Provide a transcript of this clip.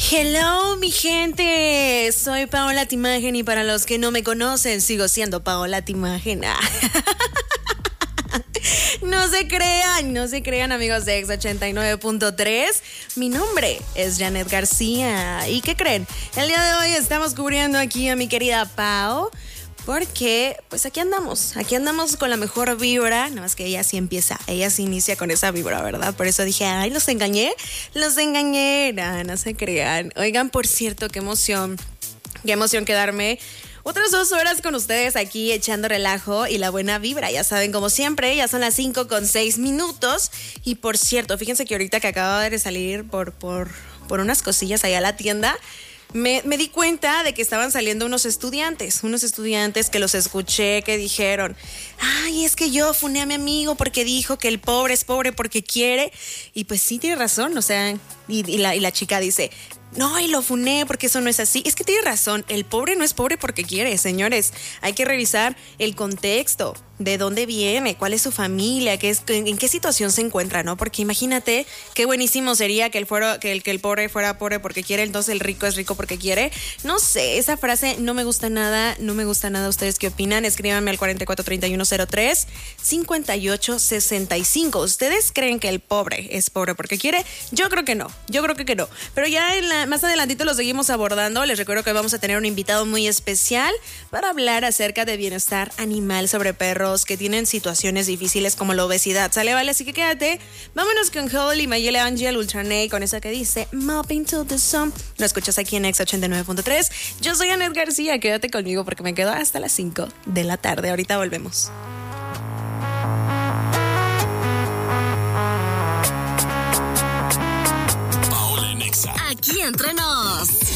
Hello, mi gente. Soy Paola Timagen y para los que no me conocen, sigo siendo Paola Timagen. No se crean, amigos de X89.3. Mi nombre es Janet García. ¿Y qué creen? El día de hoy estamos cubriendo aquí a mi querida Pao. Porque, pues aquí andamos con la mejor vibra, nada más que ella sí inicia con esa vibra, ¿verdad? Por eso dije, ay, los engañé, no se crean. Oigan, por cierto, qué emoción quedarme otras 2 horas con ustedes aquí echando relajo y la buena vibra, ya saben, como siempre, ya son las 5:06. Y por cierto, fíjense que ahorita que acabo de salir por unas cosillas allá a la tienda, me di cuenta de que estaban saliendo unos estudiantes que los escuché que dijeron, ay, es que yo funé a mi amigo porque dijo que el pobre es pobre porque quiere. Y pues sí, tiene razón, o sea, y la chica dice, no, y lo funé porque eso no es así. Es que tiene razón, el pobre no es pobre porque quiere, señores. Hay que revisar el contexto, de dónde viene, cuál es su familia, en qué situación se encuentra, ¿no? Porque imagínate qué buenísimo sería que el pobre fuera pobre porque quiere, entonces el rico es rico porque quiere. No sé, esa frase no me gusta nada. ¿Ustedes qué opinan? Escríbanme al 443103-5865. ¿Ustedes creen que el pobre es pobre porque quiere? Yo creo que no. Pero ya más adelantito lo seguimos abordando. Les recuerdo que vamos a tener un invitado muy especial para hablar acerca de bienestar animal sobre perros que tienen situaciones difíciles como la obesidad. ¿Sale? Vale, así que quédate. Vámonos con Holly, Mayele Angel, Ultranay, con esa que dice Mopping to the Sun. Lo escuchas aquí en X89.3. Yo soy Janet García. Quédate conmigo porque me quedo hasta las 5 de la tarde. Ahorita volvemos. Paola en Exa. Aquí entre nos.